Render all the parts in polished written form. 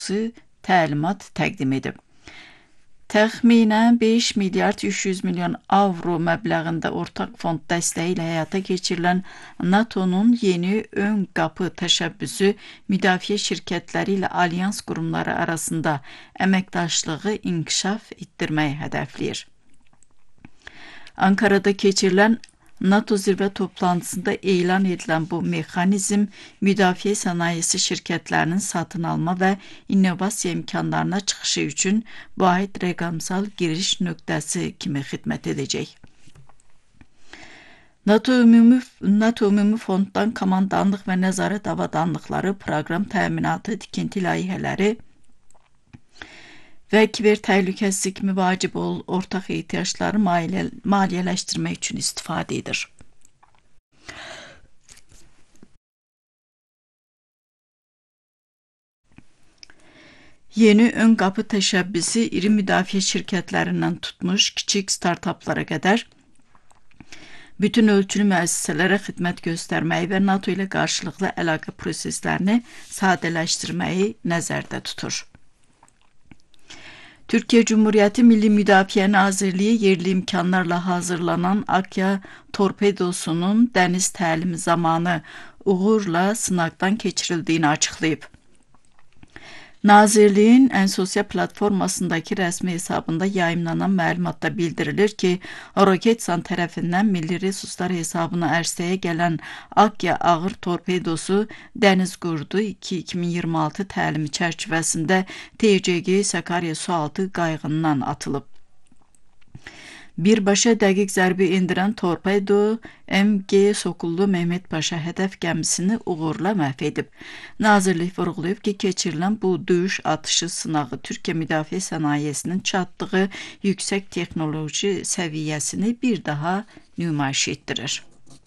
təlimat təqdim edib. Təxminən 5 milyard 300 milyon avro məbləğində ortaq fond dəstəyi ilə həyata keçirilən NATO'nun yeni ön qapı təşəbbüsü müdafiə şirkətləri ilə alyans qurumları arasında əməkdaşlığı inkişaf etdirməyi hədəfləyir. Ankara'da keçirilən NATO zirvə toplantısında elan edilən bu mexanizm müdafiə sənayesi şirkətlərinin satın alma və innovasiya imkanlarına çıxışı üçün vahid rəqəmsal giriş nöqtəsi kimi xidmət edəcək. NATO ümumi fonddan komandanlıq və nəzarət avadanlıqları, proqram təminatı, tikinti layihələri və kiber təhlükəsizlik kimi vacib ortaq ehtiyacları maliyyələşdirmək üçün istifadə edir. Yeni ön qapı təşəbbüsü iri müdafiə şirkətlərindən tutmuş kiçik startaplara qədər bütün ölçülü müəssisələrə xidmət göstərməyi və NATO ilə qarşılıqlı əlaqə proseslərini sadələşdirməyi nəzərdə tutur. Türkiye Cumhuriyeti Milli Müdafiə Nazirliyi yerli imkanlarla hazırlanan Akya torpedosunun dəniz təlimi zamanı uğurla sınaqdan keçirildiyini açıqlayıb. Nazirliyin ən sosial platformasındakı rəsmi hesabında yayımlanan məlumatda bildirilir ki, Roketsan tərəfindən milli resurslar hesabına ərsəyə gələn Akya ağır torpedosu dəniz qurdu 2026 təlimi çərçivəsində TCG Sakarya sualtı qayığından atılıb. Birbaşa dəqiq zərbi endirən torpedo MG Sokullu Mehmet Paşa hədəf gəmisini uğurla məhv edib. Nazirlik vurğulayıb ki, keçirilən bu döyüş atışı sınağı Türkiyə müdafiə sənayesinin çatdığı yüksək texnoloji səviyyəsini bir daha nümayiş etdirir.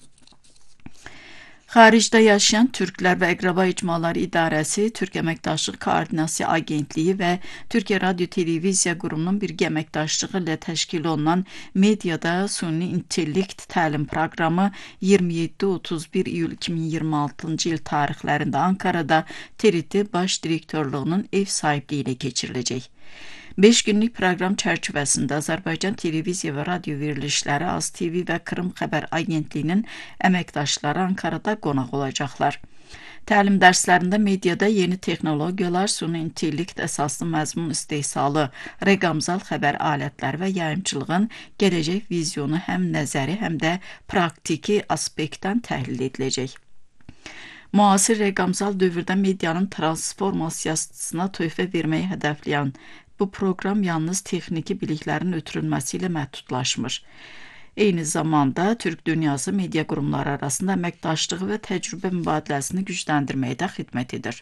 Xaricdə yaşayan Türklər və Əqraba İcmaları İdarəsi, Türk Əməkdaşlıq Koordinasiya Agentliyi və Türkiyə Radio Televiziya Qurumunun birgə əməkdaşlığı ilə təşkil olunan mediada Süni İntellekt təlim proqramı 27-31 iyul 2026-cı il tarixlərində Ankara'da TRT Baş Direktorluğunun ev sahibliyi ilə keçiriləcək. 5 günlük proqram çərçivəsində Azərbaycan televiziya və radio verilişləri, AZ TV və Krım Xəbər Agentliyinin əməkdaşları Ankara'da qonaq olacaqlar. Təlim dərslərində mediada yeni texnologiyalar, süni intellekt əsaslı məzmun istehsalı, rəqəmsal xəbər alətləri və yayımçılığın gələcək vizyonu həm nəzəri, həm də praktiki aspektdən təhlil ediləcək. Müasir rəqəmsal dövrdə medianın transformasiyasına töhfə verməyi hədəfləyən bu proqram yalnız texniki biliklərin ötürülməsi ilə məhdudlaşmır. Eyni zamanda Türk dünyası media qurumları arasında əməkdaşlığı və təcrübə mübadiləsini gücləndirməyə də xidmət edir.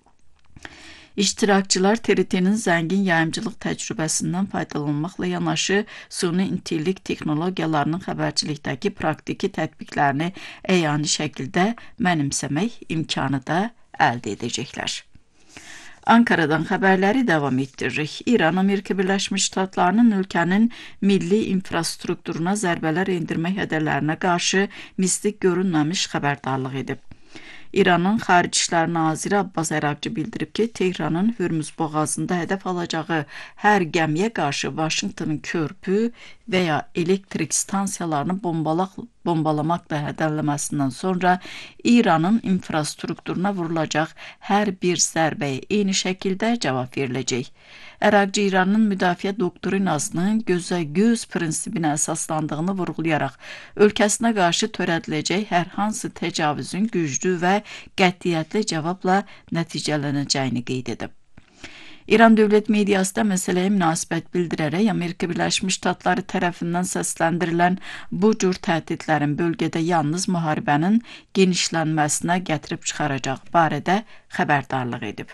İştirakçılar TRT-nin zəngin yayımçılıq təcrübəsindən faydalanmaqla yanaşı süni intellekt texnologiyalarının xəbərçilikdəki praktiki tətbiqlərini əyani şəkildə mənimsəmək imkanı da əldə edəcəklər. Ankara'dan xəbərləri davam etdiririk. İran, Amerika Birləşmiş Ştatlarının ölkənin milli infrastrukturuna zərbələr endirmək hədələrinə qarşı mistik görünməmiş xəbərdarlıq edib. İranın Xarici İşlər Naziri Abbas Əraqçı bildirib ki, Tehranın Hürmüz boğazında hədəf alacağı hər gəmiyə qarşı Vaşinqtonun körpü və ya elektrik stansiyalarını bombalamaqla hədələməsindən sonra İranın infrastrukturuna vurulacaq hər bir zərbəyə eyni şəkildə cavab veriləcək. Əraqçı İranın müdafiə doktrinasının gözə-göz prinsipinə əsaslandığını vurğulayaraq, ölkəsinə qarşı törədiləcək hər hansı təcavüzün güclü və qətiyyətli cavabla nəticələnəcəyini qeyd edib. İran dövlət mediası da məsələyə münasibət bildirərək Amerika Birləşmiş Ştatları tərəfindən səsləndirilən bu cür təhdidlərin bölgədə yalnız müharibənin genişlənməsinə gətirib çıxaracaq barədə xəbərdarlıq edib.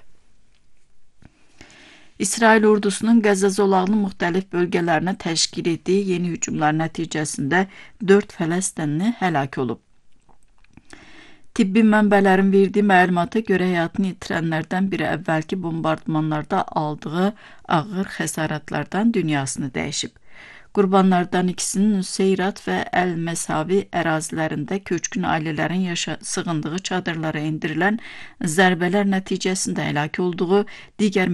İsrail ordusunun Qəzza zolağının müxtəlif bölgələrinə təşkil etdiyi yeni hücumlar nəticəsində 4 Fələstinli həlak olub. Tibbi mənbələrin verdiyi məlumata görə həyatını itirənlərdən biri əvvəlki bombardmanlarda aldığı ağır xəsarətlərdən dünyasını dəyişib. Qurbanlardan ikisinin Nuseyrat və Əl-Məsavi ərazilərində köçkün ailələrin sığındığı çadırlara endirilən zərbələr nəticəsində həlak olduğu, digər